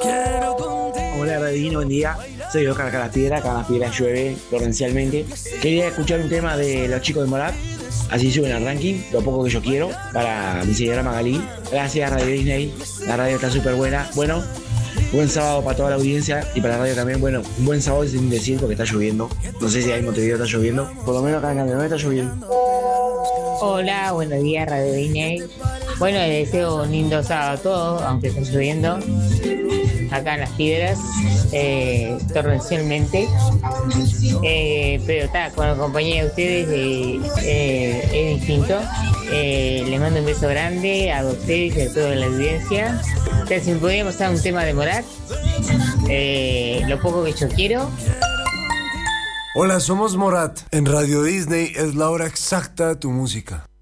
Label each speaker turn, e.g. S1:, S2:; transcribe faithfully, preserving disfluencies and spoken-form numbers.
S1: Hola, Radivino, buen día. Soy Oscar Calapiedra, acá en Las Piedras llueve torrencialmente. Quería escuchar un tema de Los Chicos de Morat, así suben al ranking, Lo Poco Que Yo Quiero, para mi señora Magalí. Gracias, Radio Disney, la radio está súper buena. Bueno, buen sábado para toda la audiencia y para la radio también. Bueno, un buen sábado sin decir porque está lloviendo. No sé si ahí en Montevideo está lloviendo, por lo menos acá en Candelaria está lloviendo.
S2: Hola, buenos días, Radio Disney. Bueno, les deseo un lindo sábado a todos, aunque esté lloviendo. Acá en Las Piedras, eh, torrencialmente. Eh, pero está, con la compañía de ustedes eh, eh, es distinto. Eh, les mando un beso grande a ustedes y a toda la audiencia. O sea, si me podíamos pasar un tema de Morat, eh, Lo Poco Que Yo Quiero.
S3: Hola, somos Morat. En Radio Disney es la hora exacta de tu música.